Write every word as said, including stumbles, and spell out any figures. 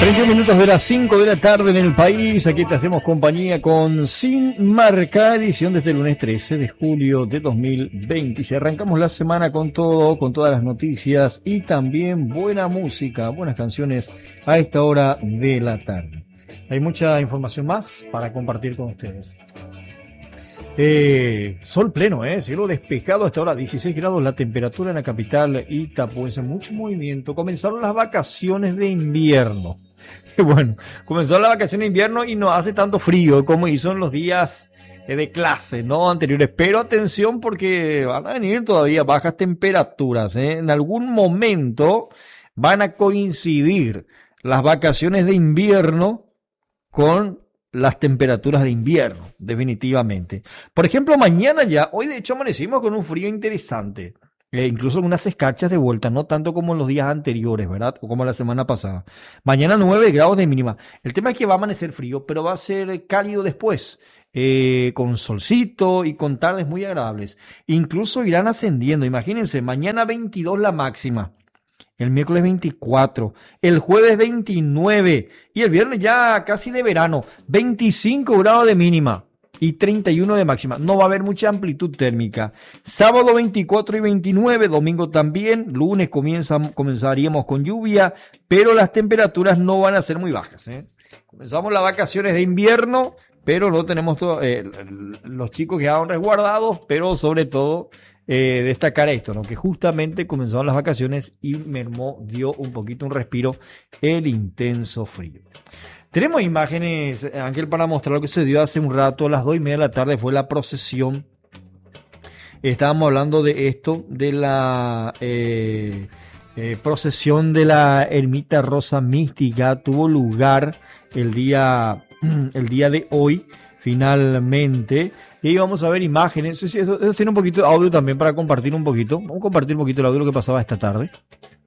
treinta minutos de las cinco de la tarde en el país. Aquí te hacemos compañía con Sin Marcar, edición desde el lunes trece de julio de dos mil veinte. Y arrancamos la semana con todo, con todas las noticias y también buena música, buenas canciones a esta hora de la tarde. Hay mucha información más para compartir con ustedes. Eh, sol pleno, eh, cielo despejado hasta ahora, dieciséis grados la temperatura en la capital Itapuense, mucho movimiento. Comenzaron las vacaciones de invierno. Bueno, comenzó la vacación de invierno y no hace tanto frío como hizo en los días de clase, ¿no? Anteriores. Pero atención porque van a venir todavía bajas temperaturas, ¿eh? En algún momento van a coincidir las vacaciones de invierno con las temperaturas de invierno, definitivamente. Por ejemplo, mañana ya, hoy de hecho amanecimos con un frío interesante. Eh, incluso algunas escarchas de vuelta, no tanto como en los días anteriores, ¿verdad? O como la semana pasada. Mañana nueve grados de mínima. El tema es que va a amanecer frío, pero va a ser cálido después, eh, con solcito y con tardes muy agradables. Incluso irán ascendiendo. Imagínense, mañana veintidós la máxima. El miércoles veinticuatro, el jueves veintinueve y el viernes ya casi de verano, veinticinco grados de mínima y treinta y uno de máxima. No va a haber mucha amplitud térmica. Sábado veinticuatro y veintinueve, domingo también, lunes comienza, comenzaríamos con lluvia, pero las temperaturas no van a ser muy bajas, ¿eh? Comenzamos las vacaciones de invierno, pero no tenemos todo, eh, los chicos quedaron resguardados, pero sobre todo eh, destacar esto, ¿no? Que justamente comenzaron las vacaciones y mermó, dio un poquito un respiro el intenso frío. Tenemos imágenes, Ángel, para mostrar lo que se dio hace un rato. A las dos y media de la tarde fue la procesión. Estábamos hablando de esto, de la eh, eh, procesión de la Ermita Rosa Mística. Tuvo lugar el día, el día de hoy, finalmente. Y vamos a ver imágenes. Eso, eso, eso tiene un poquito de audio también para compartir un poquito. Vamos a compartir un poquito el audio de lo que pasaba esta tarde.